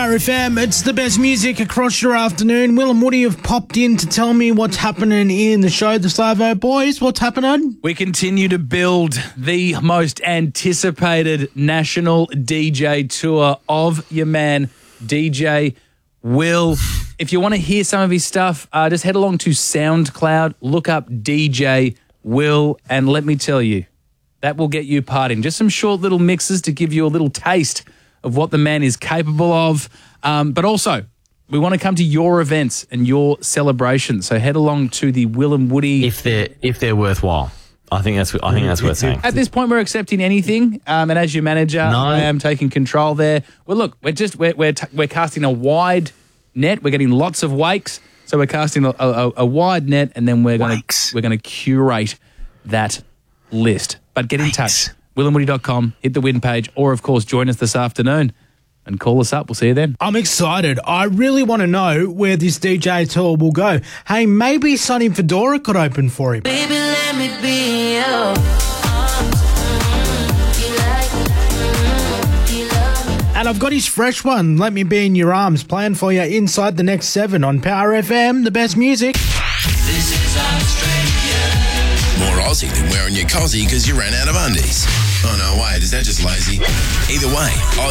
Power FM. It's the best music across your afternoon. Will and Woody have popped in to tell me what's happening in the show. The Slavo Boys, what's happening? We continue to build the most anticipated national DJ tour of your man, DJ Will. If you want to hear some of his stuff, just head along to SoundCloud, look up DJ Will, and let me tell you, that will get you partying. Just some short little mixes to give you a little taste of what the man is capable of. But also, we want to come to your events and your celebrations. So head along to the Will and Woody. If they're worthwhile. I think that's worth saying. At this point, we're accepting anything. And as your manager, I am taking control there. Well, look, we're casting a wide net. We're getting lots of wakes. So we're casting a wide net, and then we're going to curate that list. But get in touch. willandwoody.com, hit the win page, or, of course, join us this afternoon and call us up. We'll see you then. I'm excited. I really want to know where this DJ tour will go. Hey, maybe Sonny Fedora could open for him. Baby, let me be you. And I've got his fresh one, Let Me Be in Your Arms, playing for you inside the next 7 on Power FM, the best music. This is Australia. More Aussie than wearing your cossie because you ran out of undies. Oh, no, wait, is that just lazy? Either way,